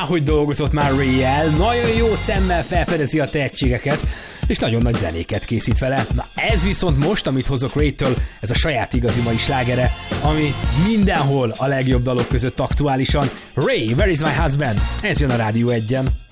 hogy dolgozott már Ray-jel, nagyon jó szemmel felfedezi a tehetségeket, és nagyon nagy zenéket készít vele. Na ez viszont most, amit hozok Ray-től, ez a saját igazi mai slágere, ami mindenhol a legjobb dalok között aktuálisan. Ray, Where is my husband? Ez jön a Rádió 1-en.